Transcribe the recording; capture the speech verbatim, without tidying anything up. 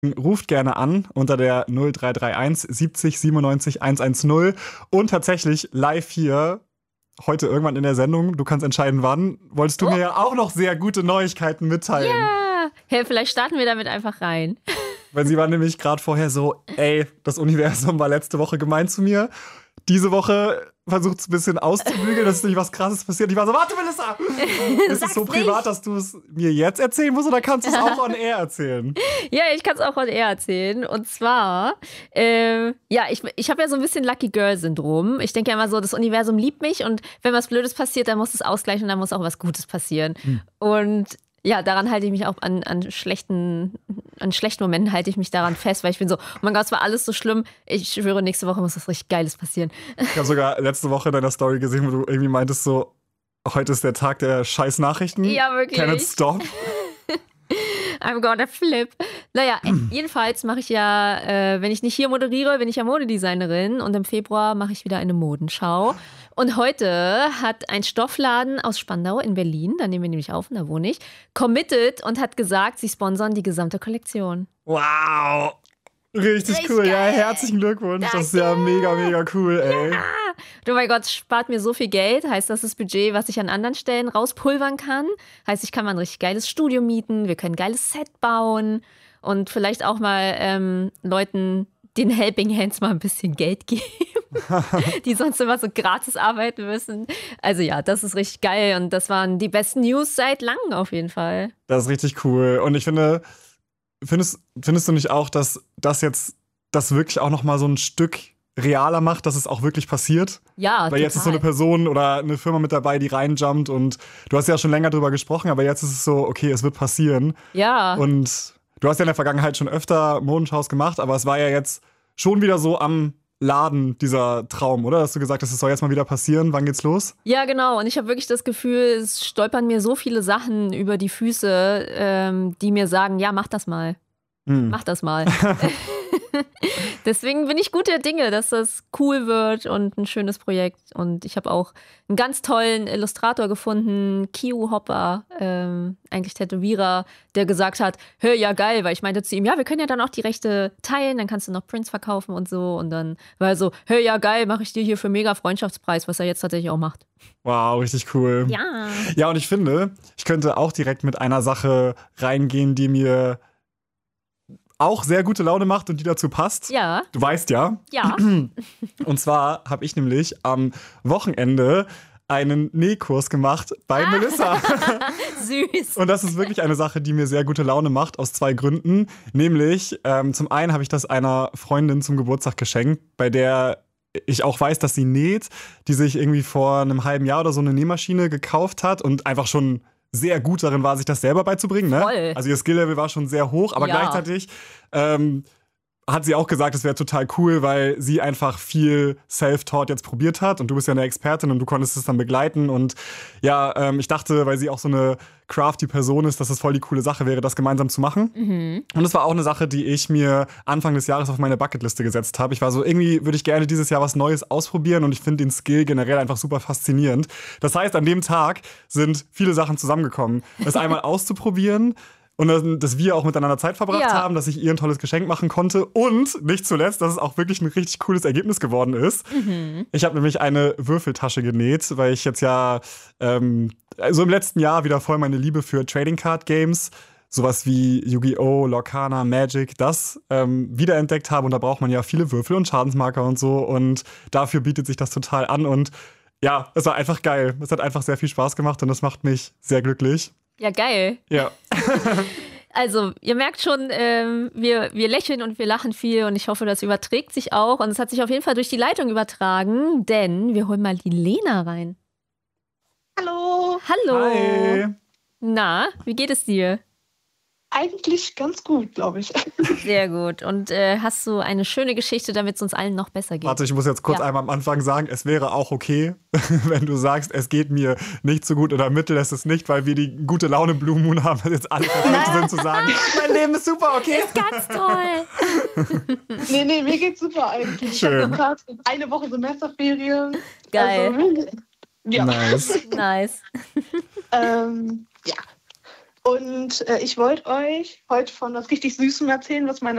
ruft gerne an unter der null drei drei eins siebzig siebenundneunzig hundertzehn und tatsächlich live hier heute irgendwann in der Sendung, du kannst entscheiden wann, wolltest du Oh. mir ja auch noch sehr gute Neuigkeiten mitteilen. Ja, hey, vielleicht starten wir damit einfach rein. Weil sie war nämlich gerade vorher so, ey, das Universum war letzte Woche gemein zu mir. Diese Woche versucht es ein bisschen auszubügeln, dass nicht was Krasses passiert. Ich war so, warte, Melissa! Ist es so privat, nicht. dass du es mir jetzt erzählen musst oder kannst du es auch on air erzählen? Ja, ich kann es auch on air erzählen. Und zwar, ähm, ja, ich, ich habe ja so ein bisschen Lucky Girl-Syndrom. Ich denke ja immer so, das Universum liebt mich und wenn was Blödes passiert, dann muss es ausgleichen und dann muss auch was Gutes passieren. Hm. Und ja, daran halte ich mich auch an, an, schlechten, an schlechten Momenten halte ich mich daran fest, weil ich bin so, oh mein Gott, es war alles so schlimm. Ich schwöre, nächste Woche muss was richtig Geiles passieren. Ich habe sogar letzte Woche in deiner Story gesehen, wo du irgendwie meintest so, heute ist der Tag der scheiß Nachrichten. Ja, wirklich. Can it stop? I'm gonna flip. Naja, jedenfalls mache ich ja, äh, wenn ich nicht hier moderiere, bin ich ja Modedesignerin und im Februar mache ich wieder eine Modenschau. Und heute hat ein Stoffladen aus Spandau in Berlin, da nehmen wir nämlich auf und da wohne ich, committed und hat gesagt, sie sponsern die gesamte Kollektion. Wow. Richtig, Richtig cool. geil. Ja, herzlichen Glückwunsch. Danke. Das ist ja mega, mega cool, ey. Ja. Oh mein Gott, spart mir so viel Geld. Heißt, das ist Budget, was ich an anderen Stellen rauspulvern kann. Heißt, ich kann mal ein richtig geiles Studio mieten. Wir können ein geiles Set bauen und vielleicht auch mal ähm, Leuten den Helping Hands mal ein bisschen Geld geben, die sonst immer so gratis arbeiten müssen. Also ja, das ist richtig geil und das waren die besten News seit langem auf jeden Fall. Das ist richtig cool. Und ich finde, findest, findest du nicht auch, dass das jetzt das wirklich auch noch mal so ein Stück realer macht, dass es auch wirklich passiert? Ja, Weil total. jetzt ist so eine Person oder eine Firma mit dabei, die reinjumpt und du hast ja schon länger drüber gesprochen, aber jetzt ist es so, okay, es wird passieren. Ja. Und du hast ja in der Vergangenheit schon öfter Modenschaus gemacht, aber es war ja jetzt schon wieder so am Laden, dieser Traum, oder? Dass du gesagt hast, es soll jetzt mal wieder passieren. Wann geht's los? Ja, genau. Und ich habe wirklich das Gefühl, es stolpern mir so viele Sachen über die Füße, ähm, die mir sagen, ja, mach das mal. Hm. Mach das mal. Deswegen bin ich guter Dinge, dass das cool wird und ein schönes Projekt. Und ich habe auch einen ganz tollen Illustrator gefunden, Kiu Hopper, ähm, eigentlich Tätowierer, der gesagt hat, hör, ja geil, weil ich meinte zu ihm, ja, wir können ja dann auch die Rechte teilen, dann kannst du noch Prints verkaufen und so. Und dann war er so, hör, ja geil, mache ich dir hier für mega Freundschaftspreis, was er jetzt tatsächlich auch macht. Wow, richtig cool. Ja. Ja, und ich finde, ich könnte auch direkt mit einer Sache reingehen, die mir auch sehr gute Laune macht und die dazu passt. Ja. Du weißt ja. Ja. Und zwar habe ich nämlich am Wochenende einen Nähkurs gemacht bei ah. Melissa. Süß. Und das ist wirklich eine Sache, die mir sehr gute Laune macht, aus zwei Gründen. Nämlich, ähm, zum einen habe ich das einer Freundin zum Geburtstag geschenkt, bei der ich auch weiß, dass sie näht, die sich irgendwie vor einem halben Jahr oder so eine Nähmaschine gekauft hat und einfach schon sehr gut darin war, sich das selber beizubringen. Ne? Voll. Also ihr Skill-Level war schon sehr hoch, aber ja. gleichzeitig ähm, hat sie auch gesagt, es wäre total cool, weil sie einfach viel Self-Taught jetzt probiert hat und du bist ja eine Expertin und du konntest es dann begleiten und ja, ähm, ich dachte, weil sie auch so eine crafty Person ist, dass das voll die coole Sache wäre, das gemeinsam zu machen. Mhm. Und das war auch eine Sache, die ich mir Anfang des Jahres auf meine Bucketliste gesetzt habe. Ich war so, irgendwie würde ich gerne dieses Jahr was Neues ausprobieren und ich finde den Skill generell einfach super faszinierend. Das heißt, an dem Tag sind viele Sachen zusammengekommen. Das einmal auszuprobieren, und dass wir auch miteinander Zeit verbracht ja. haben, dass ich ihr ein tolles Geschenk machen konnte und nicht zuletzt, dass es auch wirklich ein richtig cooles Ergebnis geworden ist. Mhm. Ich habe nämlich eine Würfeltasche genäht, weil ich jetzt ja ähm, so im letzten Jahr wieder voll meine Liebe für Trading Card Games, sowas wie Yu-Gi-Oh!, Lorcana, Magic, das ähm, wiederentdeckt habe. Und da braucht man ja viele Würfel und Schadensmarker und so. Und dafür bietet sich das total an. Und ja, es war einfach geil. Es hat einfach sehr viel Spaß gemacht und das macht mich sehr glücklich. Ja, geil. Ja. Also, ihr merkt schon, ähm, wir, wir lächeln und wir lachen viel und ich hoffe, das überträgt sich auch. Und es hat sich auf jeden Fall durch die Leitung übertragen, denn wir holen mal die Lena rein. Hallo. Hallo. Hi. Na, wie geht es dir? Eigentlich ganz gut, glaube ich. Sehr gut. Und äh, hast du eine schöne Geschichte, damit es uns allen noch besser geht? Warte, ich muss jetzt kurz ja. einmal am Anfang sagen, es wäre auch okay, wenn du sagst, es geht mir nicht so gut oder mittel ist es nicht, weil wir die gute Laune Blue Moon haben, dass jetzt alle verpflichtet sind zu sagen, mein Leben ist super, okay? Ist ganz toll. nee, nee, mir geht's super eigentlich. Schön. Ich habe eine Woche Semesterferien. Geil. Also, ja. Nice. Nice. ähm, ja. Und äh, ich wollte euch heute von was richtig Süßem erzählen, was meine